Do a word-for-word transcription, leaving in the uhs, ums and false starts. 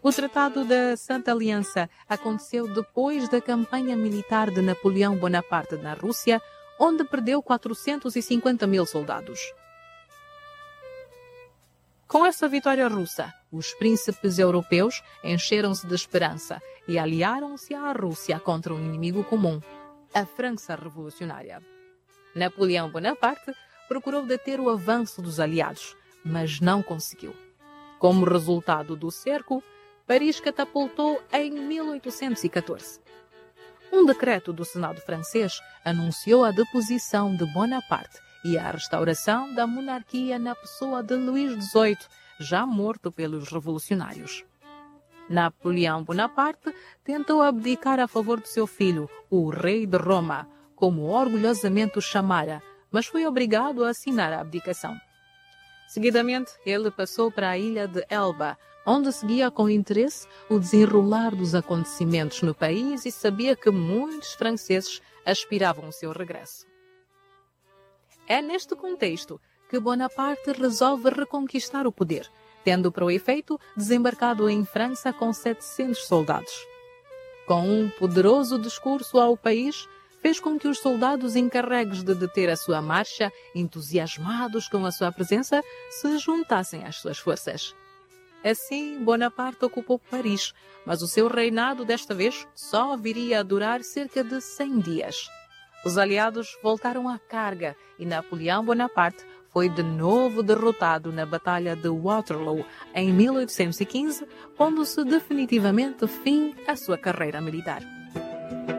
O Tratado da Santa Aliança aconteceu depois da campanha militar de Napoleão Bonaparte na Rússia, onde perdeu quatrocentos e cinquenta mil soldados. Com essa vitória russa, os príncipes europeus encheram-se de esperança e aliaram-se à Rússia contra um inimigo comum, a França Revolucionária. Napoleão Bonaparte procurou deter o avanço dos aliados, mas não conseguiu. Como resultado do cerco, Paris catapultou em mil oitocentos e catorze. Um decreto do Senado francês anunciou a deposição de Bonaparte e a restauração da monarquia na pessoa de Luís dezoito, já morto pelos revolucionários. Napoleão Bonaparte tentou abdicar a favor de seu filho, o rei de Roma, como orgulhosamente o chamara, mas foi obrigado a assinar a abdicação. Seguidamente, ele passou para a ilha de Elba, onde seguia com interesse o desenrolar dos acontecimentos no país e sabia que muitos franceses aspiravam ao seu regresso. É neste contexto que Bonaparte resolve reconquistar o poder, tendo para o efeito desembarcado em França com setecentos soldados. Com um poderoso discurso ao país, fez com que os soldados encarregues de deter a sua marcha, entusiasmados com a sua presença, se juntassem às suas forças. Assim, Bonaparte ocupou Paris, mas o seu reinado desta vez só viria a durar cerca de cem dias. Os aliados voltaram à carga e Napoleão Bonaparte foi de novo derrotado na Batalha de Waterloo em mil oitocentos e quinze, pondo-se definitivamente fim à sua carreira militar.